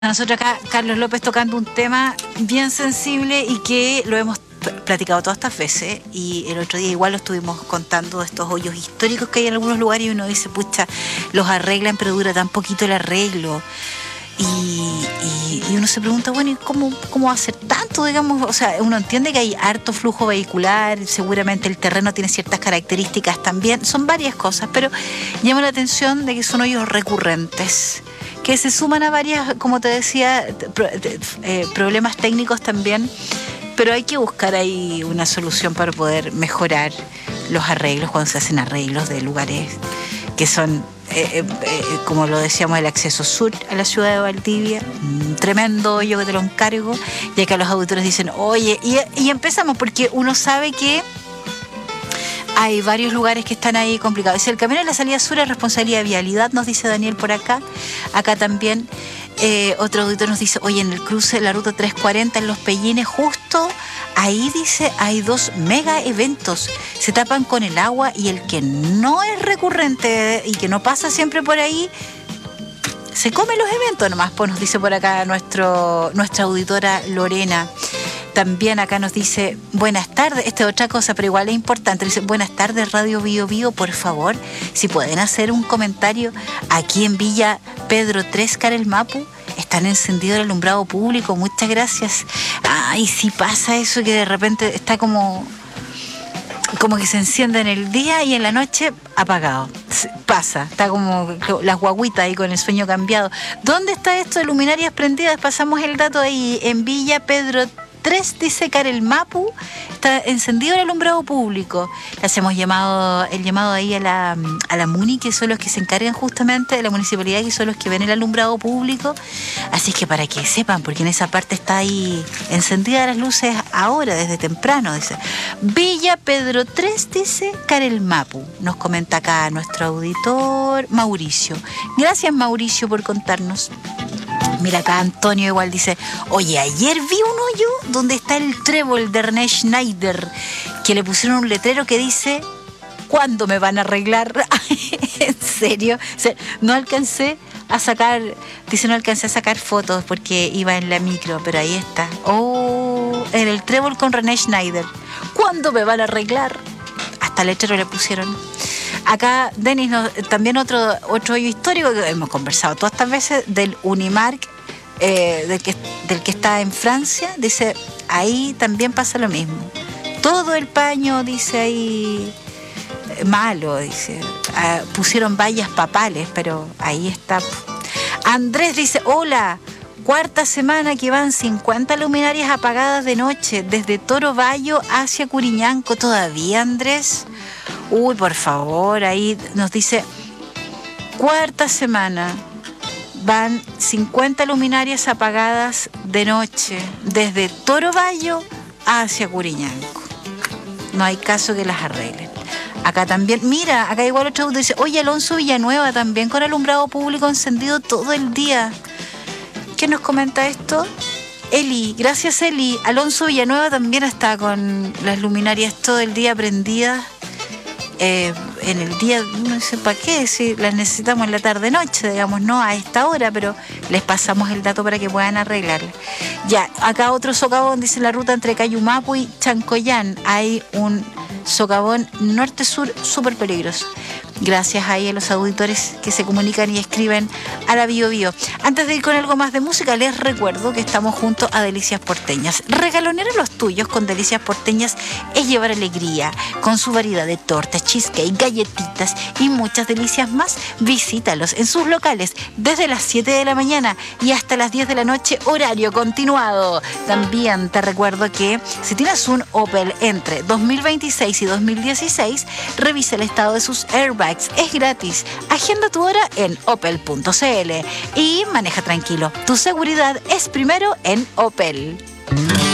Nosotros acá, Carlos López, tocando un tema bien sensible y que lo hemos platicado todas estas veces, y el otro día igual lo estuvimos contando de estos hoyos históricos que hay en algunos lugares, y uno dice, pucha, los arreglan pero dura tan poquito el arreglo, y uno se pregunta, bueno, ¿y cómo hacer tanto, digamos? O sea, uno entiende que hay harto flujo vehicular, seguramente el terreno tiene ciertas características también, son varias cosas, pero llama la atención de que son hoyos recurrentes, que se suman a varias, como te decía, problemas técnicos también, pero hay que buscar ahí una solución para poder mejorar los arreglos cuando se hacen arreglos de lugares que son, como lo decíamos, el acceso sur a la ciudad de Valdivia, un tremendo hoyo que te lo encargo, y acá los auditores dicen, oye, y empezamos porque uno sabe que hay varios lugares que están ahí complicados. Dice, el camino de la salida sur es responsabilidad de vialidad, nos dice Daniel por acá. Acá también otro auditor nos dice, oye, en el cruce de la ruta 340 en Los Pellines, justo ahí dice, hay 2 mega eventos. Se tapan con el agua, y el que no es recurrente y que no pasa siempre por ahí, se come los eventos nomás, pues nos dice por acá nuestra auditora Lorena. También acá nos dice, buenas tardes, esta es otra cosa, pero igual es importante. Dice, buenas tardes, Radio Bio Bio, por favor, si pueden hacer un comentario aquí en Villa Pedro 3, Carel Mapu, están encendido el alumbrado público, muchas gracias. Ay, sí pasa eso, que de repente está como que se enciende en el día y en la noche apagado. Pasa, está como las guaguitas ahí con el sueño cambiado. ¿Dónde está esto de luminarias prendidas? Pasamos el dato ahí, en Villa Pedro 3, dice Carel Mapu, está encendido el alumbrado público. Le hacemos el llamado ahí a la MUNI, que son los que se encargan justamente de la municipalidad, que son los que ven el alumbrado público. Así que para que sepan, porque en esa parte está ahí encendida las luces ahora, desde temprano, dice. Villa Pedro 3, dice Carel Mapu. Nos comenta acá nuestro auditor Mauricio. Gracias, Mauricio, por contarnos. Mira, acá Antonio igual dice, oye, ayer vi un hoyo donde está el trébol de René Schneider, que le pusieron un letrero que dice, ¿cuándo me van a arreglar? ¿En serio? O sea, no alcancé a sacar fotos porque iba en la micro, pero ahí está. Oh, en el trébol con René Schneider. ¿Cuándo me van a arreglar? Hasta letrero le pusieron. Acá, Denis, también otro hoyo histórico que hemos conversado todas estas veces, del Unimark, del que está en Francia, dice, ahí también pasa lo mismo. Todo el paño, dice ahí, malo, dice. Pusieron vallas papales, pero ahí está. Andrés dice, hola, 4ª semana que van 50 luminarias apagadas de noche, desde Toro Bayo hacia Curiñanco. ¿Todavía, Andrés? Uy, por favor, ahí nos dice, 4ª semana, van 50 luminarias apagadas de noche, desde Toro Bayo hacia Curiñanco. No hay caso que las arreglen. Acá también, mira, acá igual otro dice, oye, Alonso Villanueva también con alumbrado público encendido todo el día. ¿Quién nos comenta esto? Eli, gracias Eli. Alonso Villanueva también está con las luminarias todo el día prendidas. En el día, no sé para qué, si las necesitamos en la tarde-noche, digamos, no a esta hora, pero les pasamos el dato para que puedan arreglarla. Ya, acá otro socavón, dice la ruta entre Cayumapu y Chancoyán. Hay un socavón norte-sur súper peligroso. Gracias ahí a los auditores que se comunican y escriben a la Bio Bio. Antes de ir con algo más de música, les recuerdo que estamos junto a Delicias Porteñas. Regalonear a los tuyos con Delicias Porteñas es llevar alegría. Con su variedad de tortas, cheesecake, galletitas y muchas delicias más, visítalos en sus locales desde las 7 de la mañana y hasta las 10 de la noche, horario continuado. También te recuerdo que si tienes un Opel entre 2026 y 2016, revisa el estado de sus airbags. Es gratis. Agenda tu hora en opel.cl y maneja tranquilo. Tu seguridad es primero en Opel.